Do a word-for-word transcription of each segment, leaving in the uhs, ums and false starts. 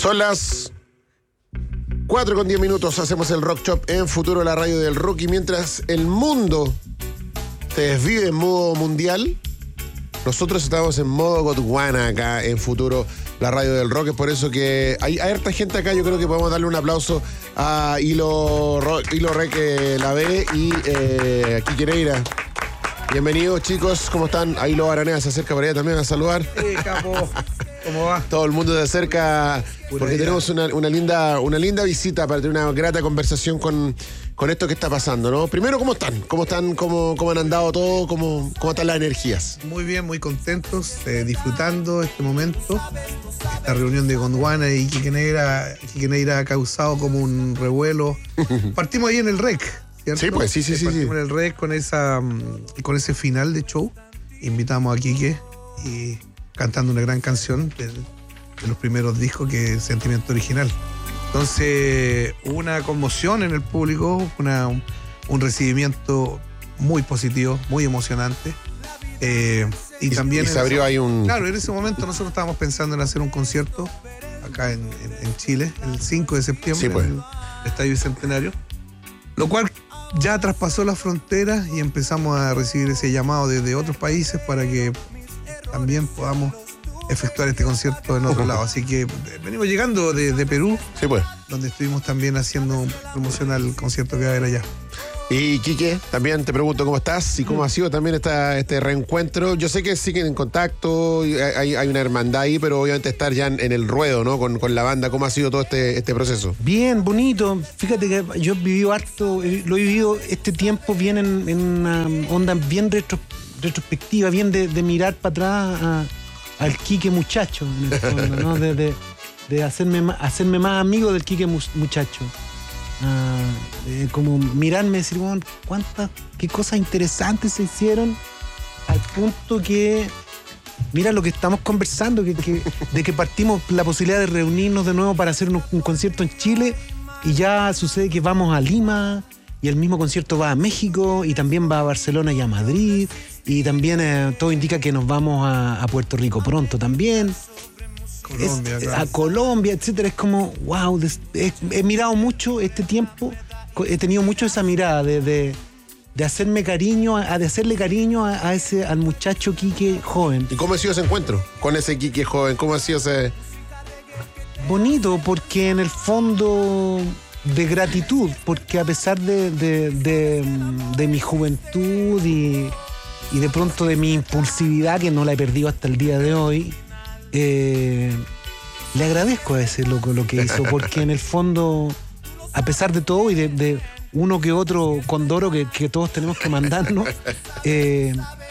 Son las cuatro con diez minutos, hacemos el Rock Shop en Futuro, la radio del rock. Y mientras el mundo se desvive en modo mundial, nosotros estamos en modo Gondwana acá en Futuro, la radio del rock. Es por eso que hay, hay harta gente acá. Yo creo que podemos darle un aplauso a Hilo, Hilo Rec eh, La B y eh, a Quique Neira. Bienvenidos, chicos, ¿cómo están? Ahí Hilo Aranea se acerca para allá también a saludar. Sí, capo, ¿cómo va? Todo el mundo se acerca Pura porque vida. tenemos una, una, linda, una linda visita para tener una grata conversación con, con esto que está pasando, ¿no? Primero, ¿cómo están? ¿Cómo están? ¿Cómo, cómo han andado todo? ¿Cómo, cómo están las energías? Muy bien, muy contentos, eh, disfrutando este momento. Esta reunión de Gondwana y Quique Neira, Quique Neira ha causado como un revuelo. Partimos ahí en el rec, ¿cierto? Sí, pues, sí, sí, Eh, sí, Partimos sí. en el rec con, esa, mm, con ese final de show. Invitamos a Quique y cantando una gran canción de, de los primeros discos, que es Sentimiento Original. Entonces, hubo una conmoción en el público, una, un recibimiento muy positivo, muy emocionante. Eh, y, Y, también y en se abrió ese- ahí un... Claro, en ese momento nosotros estábamos pensando en hacer un concierto acá en, en- en Chile, el cinco de septiembre, Sí, pues. en el Estadio Bicentenario, lo cual ya traspasó las fronteras y empezamos a recibir ese llamado desde otros países para que también podamos efectuar este concierto en otro lado. Así que eh, venimos llegando de, de Perú, Sí, pues. donde estuvimos también haciendo promoción al concierto que va a haber allá. Y Quique, también te pregunto cómo estás y cómo ha sido también esta, este reencuentro. Yo sé que siguen en contacto, y hay, hay una hermandad ahí, pero obviamente estar ya en, en el ruedo, ¿no? Con, con la banda. ¿Cómo ha sido todo este, este proceso? Bien, bonito. Fíjate que yo he vivido harto, eh, lo he vivido este tiempo bien en, en una onda bien retro- retrospectiva, bien de, de mirar para atrás a- al Quique muchacho, en el fondo, ¿no? De, de- de hacerme, ma- hacerme más amigo del Quique mu- muchacho. Ah, eh, como mirarme y decir, bueno, cuántas, qué cosas interesantes se hicieron, al punto que mira lo que estamos conversando, que, que- de que partimos la posibilidad de reunirnos de nuevo para hacer un, un concierto en Chile, y ya sucede que vamos a Lima y el mismo concierto va a México y también va a Barcelona y a Madrid, y también eh, todo indica que nos vamos a, a Puerto Rico pronto también. Colombia, Es- claro. a Colombia, etcétera. Es como, wow, des- es- he mirado mucho este tiempo, co- he tenido mucho esa mirada de, de, de hacerme cariño, a, de hacerle cariño a, a ese, al muchacho Quique joven. ¿Y cómo ha sido ese encuentro con ese Quique joven? ¿Cómo ha sido ese...? Bonito, porque en el fondo de gratitud, porque a pesar de, de, de, de mi juventud y, y de pronto de mi impulsividad, que no la he perdido hasta el día de hoy, eh, le agradezco a ese loco lo que hizo, porque en el fondo, a pesar de todo y de, de uno que otro condoro que, que todos tenemos que mandarnos, eh,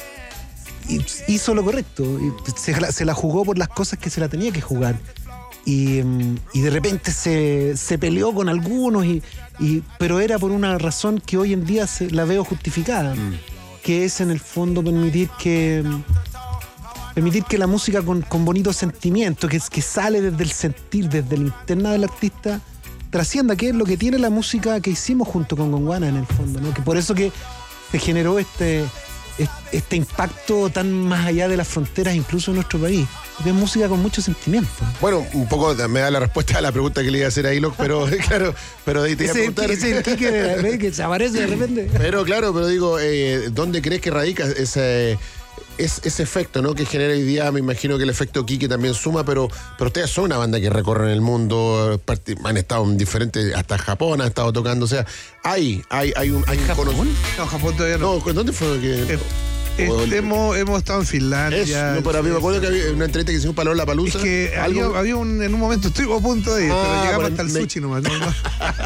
hizo lo correcto, y se, la- se la jugó por las cosas que se la tenía que jugar. Y, mm, y de repente se, se peleó con algunos, y, y- pero era por una razón que hoy en día se, la veo justificada, Mm. que es en el fondo permitir que permitir que la música con, con bonito sentimiento, que, es- que sale desde el sentir, desde la interna del artista, trascienda, que es lo que tiene la música que hicimos junto con Gondwana en el fondo, ¿no? Que por eso que se generó este, es- este impacto tan más allá de las fronteras, incluso en nuestro país. Porque es música con mucho sentimiento. Bueno, un poco me da la respuesta a la pregunta que le iba a hacer a Hilo, pero claro, pero de ahí te iba a Ese, preguntar... ese el Quique, ¿ves? Que se aparece de repente. Pero claro, pero digo, eh, ¿dónde crees que radica ese, es, ese efecto, ¿no? Que genera hoy día? Me imagino que el efecto Quique también suma, pero, pero ustedes son una banda que recorren el mundo, parti- han estado en diferentes, hasta Japón han estado tocando, o sea, hay, hay, hay un, hay un ¿Japón? cono- No, Japón todavía no. No, ¿dónde fue que...? Eh, eh, o- hemos, hemos estado en Finlandia. Es, no, pero me acuerdo que había una entrevista que hicimos para la Es Palusa. que había, había un, en un momento estuve a punto de ir, Ah, pero llegamos bueno, hasta el me- sushi nomás. ¿no? No.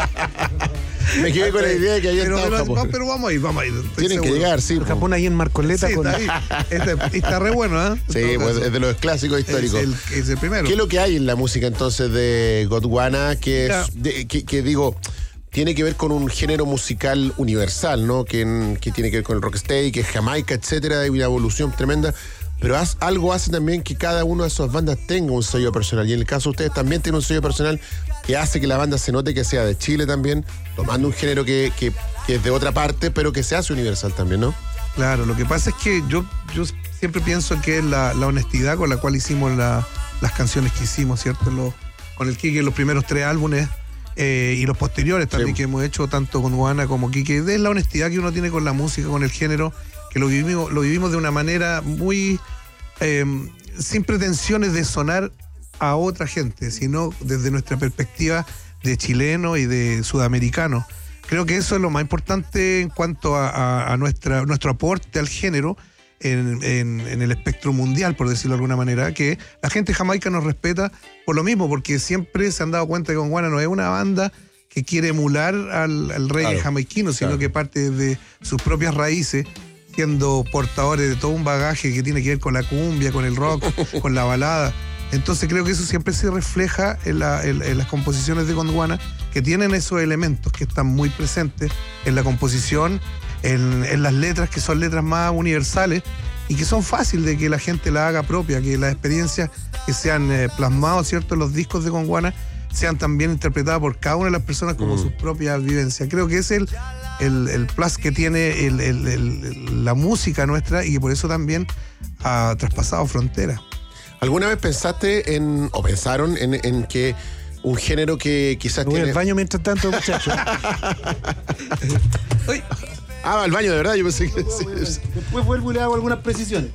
Me quedé con la idea de que había pero, estado en pero, Japón. no, pero vamos a ir, vamos a ir. estoy Tienen que seguro. llegar, sí. po. Japón ahí en Marcoleta Sí, con. está, ahí. Está- está re bueno, ¿eh? En Sí, todo pues caso. es de los clásicos históricos. Es el, es el primero. ¿Qué es lo que hay en la música entonces de Gondwana que, es- Ya. de- que, que digo, tiene que ver con un género musical universal, ¿no? Que, que tiene que ver con el rocksteady, que es Jamaica, etcétera, hay una evolución tremenda. Pero haz- algo hace también que cada una de esas bandas tenga un sello personal. Y en el caso de ustedes también tiene un sello personal que hace que la banda se note que sea de Chile también, tomando un género que, que, que es de otra parte, pero que se hace universal también, ¿no? Claro, lo que pasa es que yo, yo siempre pienso que es la, la honestidad con la cual hicimos la- las canciones que hicimos, ¿cierto? Los, con el Quique los primeros tres álbumes eh, y los posteriores también, sí, que hemos hecho tanto con Guana como Quique. Es la honestidad que uno tiene con la música, con el género, que lo vivimos, lo vivimos de una manera muy eh, sin pretensiones de sonar a otra gente, sino desde nuestra perspectiva de chileno y de sudamericano. Creo que eso es lo más importante en cuanto a, a, a nuestra, nuestro aporte al género en, en, en el espectro mundial, por decirlo de alguna manera, que la gente de Jamaica nos respeta por lo mismo, porque siempre se han dado cuenta que Con Guana no es una banda que quiere emular al, al reggae claro, jamaiquino, sino claro, que parte de sus propias raíces, siendo portadores de todo un bagaje que tiene que ver con la cumbia, con el rock, con la balada. Entonces creo que eso siempre se refleja en, la, en, en las composiciones de Gondwana, que tienen esos elementos que están muy presentes en la composición, en, en las letras, que son letras más universales y que son fáciles de que la gente la haga propia, que las experiencias que se han eh, plasmado, ¿cierto?, en los discos de Gondwana sean también interpretadas por cada una de las personas como mm. sus propias vivencias. Creo que es el, el, el plus que tiene el, el, el, la música nuestra y que por eso también ha traspasado fronteras. ¿Alguna vez pensaste en, o pensaron en, en que un género que quizás voy tiene... al baño mientras tanto, muchachos. Ah, al baño, de verdad, yo pensé que... No, no, después vuelvo y le hago algunas precisiones.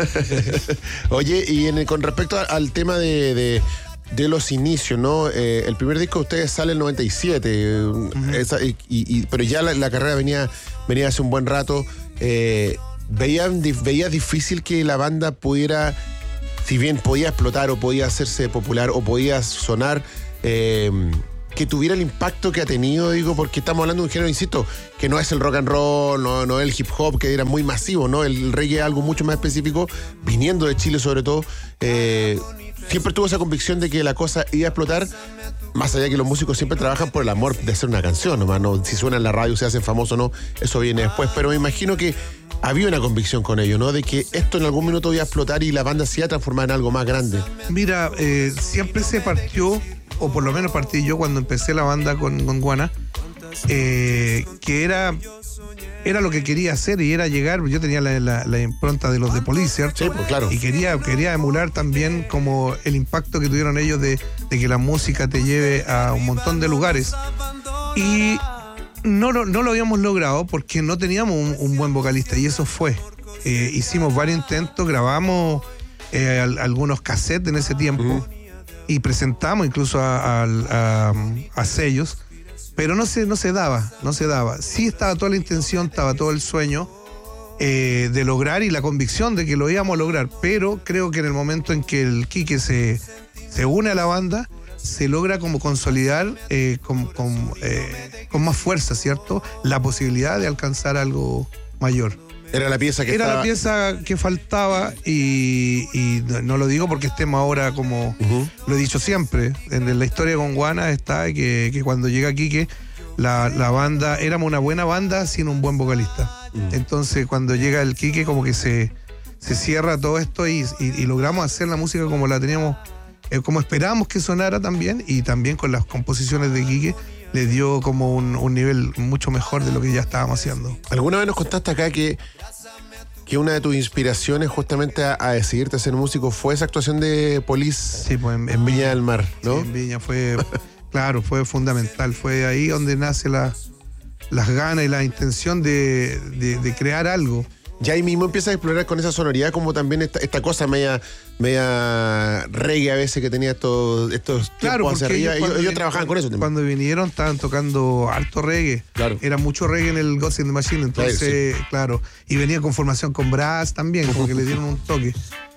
Oye, y en el, con respecto al tema de, de, de los inicios, ¿no? Eh, el primer disco de ustedes sale en el noventa y siete, uh-huh. esa, y, y, pero ya la, la carrera venía, venía hace un buen rato. Eh, ¿veían, ¿Veías difícil que la banda pudiera... si bien podía explotar o podía hacerse popular o podía sonar, eh, que tuviera el impacto que ha tenido, digo, porque estamos hablando de un género, insisto, que no es el rock and roll, no, no es el hip hop, que era muy masivo, ¿no? El reggae es algo mucho más específico, viniendo de Chile sobre todo. Eh, siempre tuvo esa convicción de que la cosa iba a explotar, más allá de que los músicos siempre trabajan por el amor de hacer una canción, nomás, ¿no? Si suena en la radio, se hacen famosos o no, eso viene después, pero me imagino que había una convicción con ello, ¿no? De que esto en algún minuto iba a explotar y la banda se iba a transformar en algo más grande. Mira, eh, siempre se partió, o por lo menos partí yo cuando empecé la banda con Gondwana, eh, que era, era lo que quería hacer y era llegar, yo tenía la, la, la impronta de los de Police, ¿cierto? Sí, pues claro. Y quería, quería emular también como el impacto que tuvieron ellos de, de que la música te lleve a un montón de lugares. Y No lo, no lo habíamos logrado porque no teníamos un, un buen vocalista y eso fue. Eh, hicimos varios intentos, grabamos eh, al, algunos cassettes en ese tiempo uh-huh. y presentamos incluso a, a, a, a sellos, pero no se, no se daba, no se daba. Sí estaba toda la intención, estaba todo el sueño eh, de lograr y la convicción de que lo íbamos a lograr, pero creo que en el momento en que el Quique se, se une a la banda, se logra como consolidar eh, con, con, eh, con más fuerza, ¿cierto?, la posibilidad de alcanzar algo mayor. Era la pieza que Era estaba... la pieza que faltaba y, y no lo digo porque estemos ahora como... Uh-huh. Lo he dicho siempre, en la historia de Gondwana está que, que cuando llega Quique, la, la banda, éramos una buena banda sin un buen vocalista. Uh-huh. Entonces cuando llega el Quique como que se, se cierra todo esto y, y, y logramos hacer la música como la teníamos... Eh, como esperábamos que sonara también, y también con las composiciones de Quique le dio como un, un nivel mucho mejor de lo que ya estábamos haciendo. ¿Alguna vez nos contaste acá que, que una de tus inspiraciones justamente a, a decidirte a ser músico fue esa actuación de Police sí, pues en, en Viña, Viña del Mar, ¿no? Sí, en Viña fue, claro, fue fundamental, fue ahí donde nace la, las ganas y la intención de, de, de crear algo. Ya ahí mismo empiezas a explorar con esa sonoridad, como también esta, esta cosa media, media reggae a veces que tenía estos, estos claro, tiempos hacia arriba. Ellos, ellos, ellos trabajaban con eso también. Cuando vinieron estaban tocando harto reggae. Claro. Era mucho reggae en el Ghost in the Machine, entonces, sí. claro. Y venía con formación con brass también, como que le dieron un toque.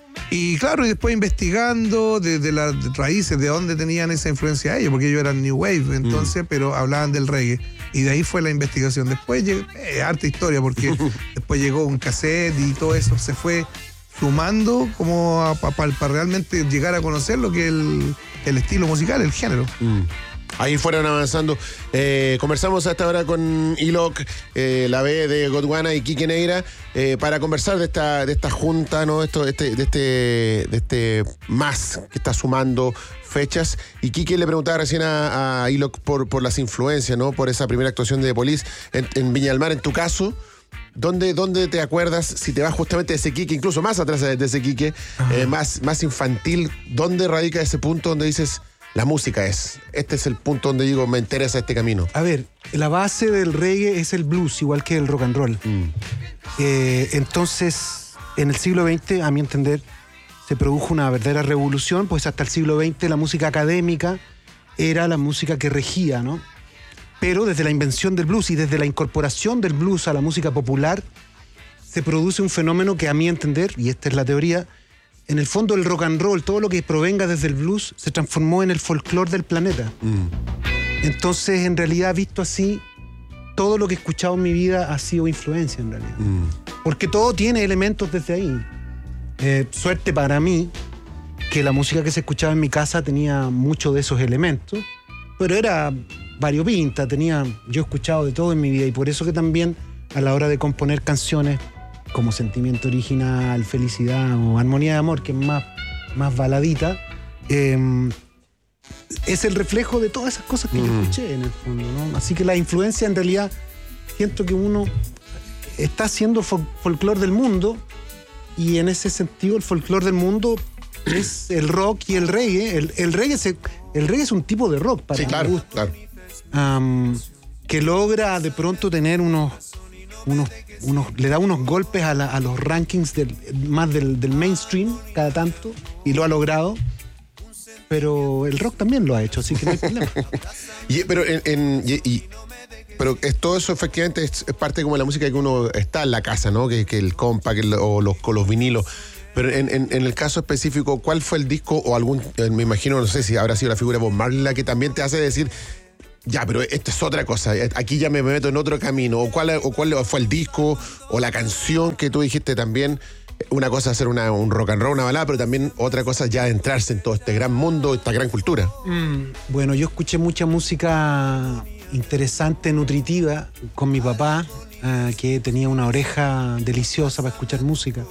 Y claro, y después investigando desde de las raíces, de dónde tenían esa influencia ellos, porque ellos eran New Wave, entonces, mm. pero hablaban del reggae. Y de ahí fue la investigación. Después, llegó, eh, harta historia, porque después llegó un cassette y todo eso se fue sumando como para pa, realmente llegar a conocer lo que es el, el estilo musical, el género. Mm. Ahí fueron avanzando. Eh, conversamos hasta ahora con Ilok, eh, la B de Gondwana y Quique Neira, eh, para conversar de esta, de esta junta, ¿no? Esto, este, de, este, de este más que está sumando fechas. Y Quique le preguntaba recién a, a Ilok por, por las influencias, ¿no? Por esa primera actuación de Police en, en Viña del Mar. En tu caso, ¿dónde, ¿dónde te acuerdas, si te vas justamente de ese Quique, incluso más atrás de ese Quique, eh, más, más infantil, dónde radica ese punto donde dices... la música es. Este es el punto donde digo, me interesa este camino. A ver, la base del reggae es el blues, igual que el rock and roll. Mm. Eh, entonces, en el siglo veinte, a mi entender, se produjo una verdadera revolución, pues hasta el siglo veinte la música académica era la música que regía, ¿no? Pero desde la invención del blues y desde la incorporación del blues a la música popular, se produce un fenómeno que, a mi entender, y esta es la teoría, en el fondo el rock and roll, todo lo que provenga desde el blues, se transformó en el folclore del planeta. Mm. Entonces, en realidad, visto así, todo lo que he escuchado en mi vida ha sido influencia, en realidad. Mm. Porque todo tiene elementos desde ahí. Eh, suerte para mí que la música que se escuchaba en mi casa tenía muchos de esos elementos, pero era variopinta, tenía, yo he escuchado de todo en mi vida, y por eso que también a la hora de componer canciones como Sentimiento Original, Felicidad o Armonía de Amor, que es más, más baladita, eh, es el reflejo de todas esas cosas que mm. yo escuché en el fondo, ¿no? Así que la influencia, en realidad, siento que uno está haciendo fol- folclore del mundo, y en ese sentido el folclore del mundo es el rock y el reggae. El, el, reggae, se, el reggae es un tipo de rock, para sí, mi claro, gusto, claro. Um, que logra de pronto tener unos, unos, unos le da unos golpes a, la, a los rankings del, más del, del mainstream cada tanto, y lo ha logrado. Pero el rock también lo ha hecho, así que no hay problema. y, pero en, en, y, y, pero es, todo eso efectivamente es, es parte como de la música que uno está en la casa, ¿no? Que, que el compa, que el, o los, con los vinilos. Pero en, en, en el caso específico, ¿cuál fue el disco o algún, me imagino, no sé si habrá sido la figura de Bob Marley la que también te hace decir, ya, pero esto es otra cosa, aquí ya me meto en otro camino? ¿O cuál, o cuál fue el disco o la canción que tú dijiste también? Una cosa es hacer una, un rock and roll, una balada, pero también otra cosa ya adentrarse en todo este gran mundo, esta gran cultura. Mm, bueno, yo escuché mucha música interesante, nutritiva, con mi papá, uh, que tenía una oreja deliciosa para escuchar música.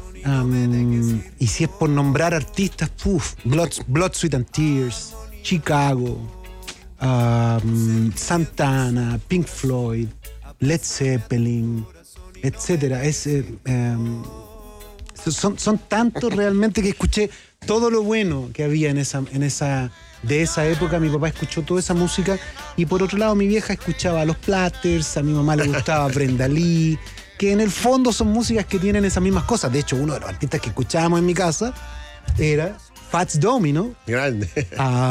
Um, y si es por nombrar artistas, puf, Blood, Blood, Sweat and Tears, Chicago, um, Santana, Pink Floyd, Led Zeppelin, etcétera. Es, eh, um, son, son tantos realmente que escuché todo lo bueno que había en esa, en esa, de esa época. Mi papá escuchó toda esa música, y por otro lado mi vieja escuchaba a los Platters, a mi mamá le gustaba Brenda Lee, que en el fondo son músicas que tienen esas mismas cosas. De hecho, uno de los artistas que escuchábamos en mi casa era Fats Domino. Grande. Uh,